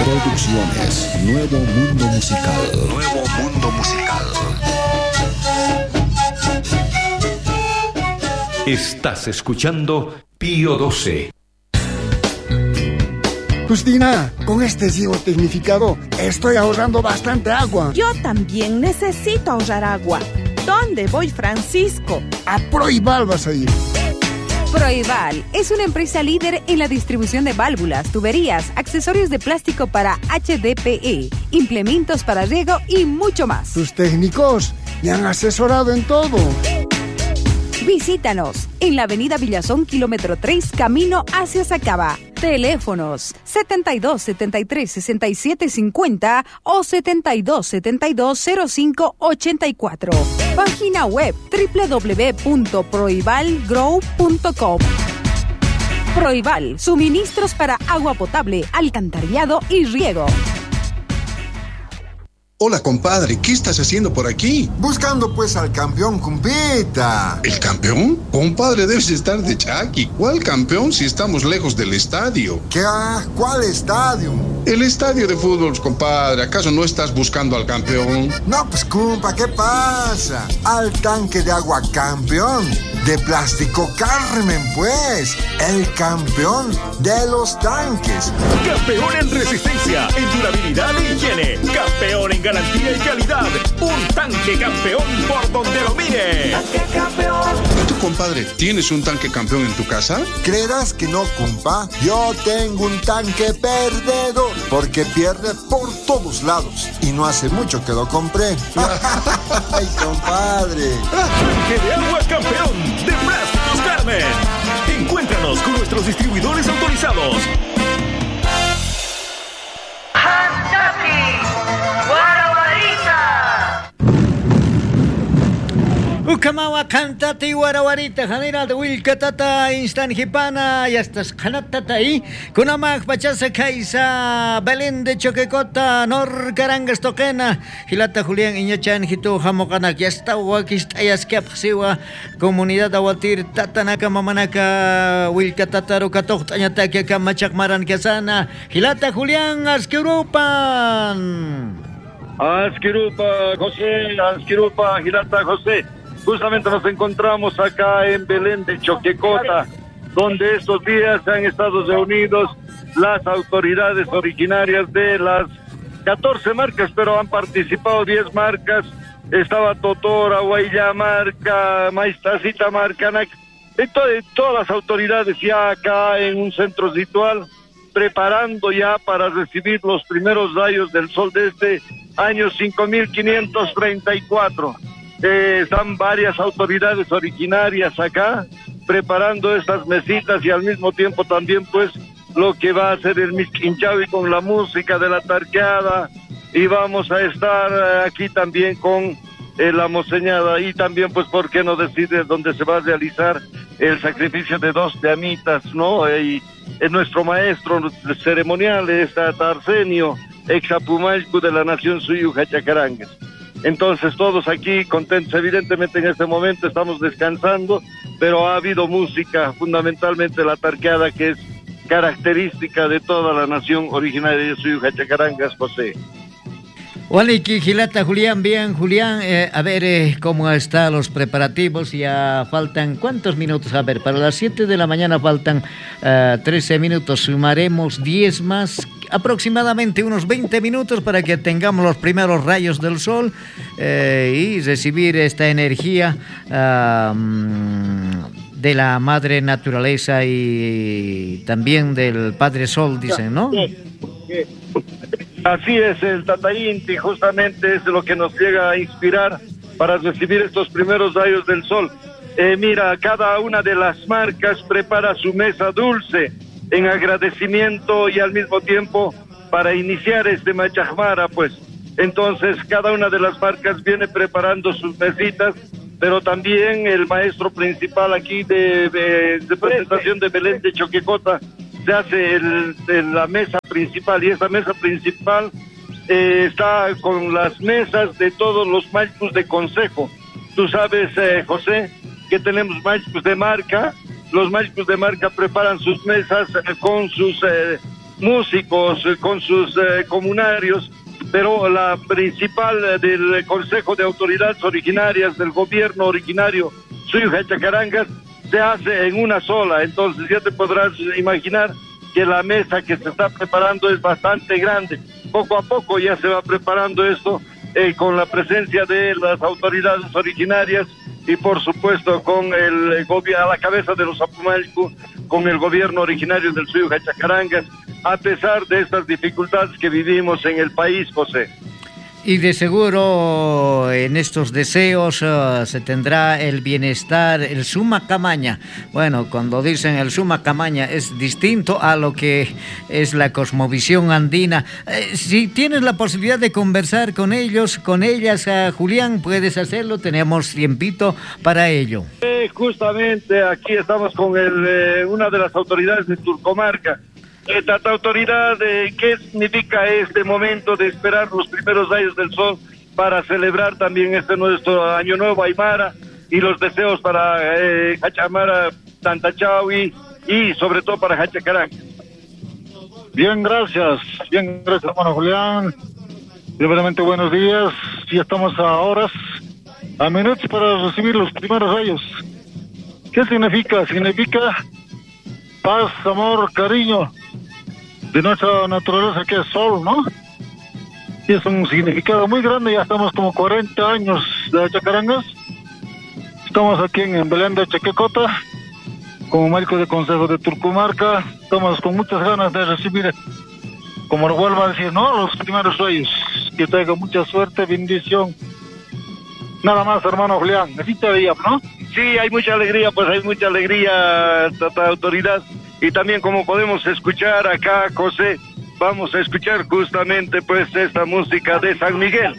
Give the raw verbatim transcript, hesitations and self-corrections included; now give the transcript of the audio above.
Producciones Nuevo Mundo Musical. Nuevo Mundo Musical. Estás escuchando Pío doce. Justina, con este ciego tecnificado estoy ahorrando bastante agua. Yo también necesito ahorrar agua. ¿Dónde voy, Francisco? A Proival vas a ir. Proival es una empresa líder en la distribución de válvulas, tuberías, accesorios de plástico para H D P E, implementos para riego y mucho más. Sus técnicos me han asesorado en todo. Visítanos en la avenida Villazón, kilómetro tres, camino hacia Sacaba. Teléfonos setenta y dos, setenta y tres, sesenta y siete cincuenta o setenta y dos, setenta y dos, cero cinco ochenta y cuatro. Página web doble u doble u doble u punto proival grow punto com. Proival, suministros para agua potable, alcantarillado y riego. Hola, compadre, ¿qué estás haciendo por aquí? Buscando pues al campeón, compita. ¿El campeón? Compadre, debes estar de chaki. ¿Cuál campeón si estamos lejos del estadio? ¿Qué? ¿Cuál estadio? El estadio de fútbol, compadre. ¿Acaso no estás buscando al campeón? No, pues, compa, ¿qué pasa? Al tanque de agua campeón. De Plástico Carmen, pues. El campeón de los tanques. Campeón en resistencia, en durabilidad e higiene. Campeón en garantía y calidad. Un tanque campeón por donde lo mire. Tanque campeón. ¿Y tú, compadre, tienes un tanque campeón en tu casa? ¿Creerás que no, compa? Yo tengo un tanque perdedor, porque pierde por todos lados. Y no hace mucho que lo compré. ¡Ay, compadre! Tanque de agua campeón de Plásticos Carmen. Encuéntranos con nuestros distribuidores autorizados. Ukamawa cantati warawarita janira de wilkatata instan hipana y hasta kanatata ahí kunamag pachasa kaisa Belén de Choquecota nor carangas toquena hilata Julián Iñachan hitu jamokanak y hasta wakistayas kapsiwa comunidad awatir tatanaka mamanaka wilkatata rukatok tañataki kamachakmaran kesana hilata Julián Asquirupan Asquirupa José Asquirupa Hilata José. Justamente nos encontramos acá en Belén de Choquecota, donde estos días se han estado reunidos las autoridades originarias de las catorce marcas, pero han participado diez marcas. Estaba Totora, Guayá Marca, Maistacita Marca, de to- todas las autoridades ya acá en un centro ritual, preparando ya para recibir los primeros rayos del sol de este año cinco mil quinientos treinta y cuatro. Eh, están varias autoridades originarias acá preparando estas mesitas y al mismo tiempo también pues lo que va a ser el Misquinchawi con la música de la tarqueada, y vamos a estar eh, aquí también con eh, la moseñada, y también pues por qué no decir dónde se va a realizar el sacrificio de dos llamitas, ¿no? Eh, y eh, nuestro maestro ceremonial está Tarcenio, exapumalcu de la nación Suyu Hachacarangues. Entonces todos aquí contentos, evidentemente en este momento estamos descansando, pero ha habido música, fundamentalmente la tarqueada, que es característica de toda la nación originaria de Suyujachacarangas, José. Waliki Gilata Julián, bien Julián, eh, a ver eh, cómo están los preparativos. Ya faltan cuántos minutos, a ver, para las siete de la mañana faltan uh, trece minutos, sumaremos diez más, aproximadamente unos veinte minutos para que tengamos los primeros rayos del sol eh, y recibir esta energía uh, de la madre naturaleza y también del Padre Sol, dicen, ¿no? Así es, el Tata Inti justamente es lo que nos llega a inspirar para recibir estos primeros rayos del sol. Eh, mira, cada una de las marcas prepara su mesa dulce en agradecimiento y al mismo tiempo para iniciar este Machajmara, pues. Entonces, cada una de las marcas viene preparando sus mesitas, pero también el maestro principal aquí de, de, de presentación de Belén de Choquecota se hace el, el, la mesa principal, y esa mesa principal eh, está con las mesas de todos los maestros de consejo. Tú sabes, eh, José, que tenemos maestros de marca. Los maestros de marca preparan sus mesas eh, con sus eh, músicos, eh, con sus eh, comunarios, pero la principal eh, del Consejo de Autoridades Originarias del gobierno originario Suyo Hachacarangas se hace en una sola. Entonces ya te podrás imaginar que la mesa que se está preparando es bastante grande. Poco a poco ya se va preparando esto eh, con la presencia de las autoridades originarias y por supuesto con el gobierno a la cabeza de los Apumalcu, con el gobierno originario del Suyo Hachacarangas, a pesar de estas dificultades que vivimos en el país, José. Y de seguro en estos deseos uh, se tendrá el bienestar, el suma camaña. Bueno, cuando dicen el suma camaña es distinto a lo que es la cosmovisión andina. Eh, si tienes la posibilidad de conversar con ellos, con ellas, uh, Julián, puedes hacerlo, tenemos tiempito para ello. Eh, justamente aquí estamos con el, eh, una de las autoridades de Turcomarca. Esta autoridad, eh, ¿qué significa este momento de esperar los primeros rayos del sol para celebrar también este nuestro Año Nuevo Aymara y los deseos para eh, Hachamara, Tantachawi y sobre todo para Hachacarán? Bien, gracias. Bien, gracias, hermano Julián. Primeramente, buenos días. Ya estamos a horas, a minutos para recibir los primeros rayos. ¿Qué significa? Significa paz, amor, cariño de nuestra naturaleza, que es sol, ¿no? Y es un significado muy grande. Ya estamos como cuarenta años de Hachacarangas. Estamos aquí en Belén de Chequecota, como médico de Consejo de Turcomarca. Estamos con muchas ganas de recibir, como lo vuelvo a decir, ¿no?, los primeros rayos. Que traiga mucha suerte, bendición. Nada más, hermano Julián. Así te veía, ¿no? Sí, hay mucha alegría, pues hay mucha alegría, tata autoridad. Y también, como podemos escuchar acá, José, vamos a escuchar justamente pues esta música de San Miguel.